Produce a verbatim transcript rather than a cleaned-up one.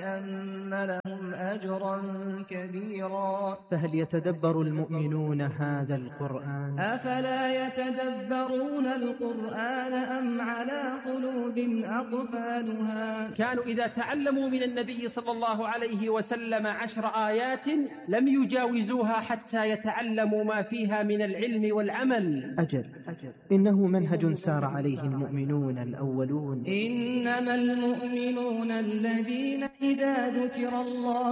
بأن لهم أجرا كبيرا. فهل يتدبر المؤمنون هذا القرآن؟ أفلا يتدبرون القرآن أم على قلوب أقفالها؟ كانوا إذا تعلموا من النبي صلى الله عليه وسلم عشر آيات لم يجاوزوها حتى يتعلموا ما فيها من العلم والعمل. أجل, أجل إنه منهج سار عليه المؤمنون الأولون. إنما المؤمنون الذين إذا ذكر الله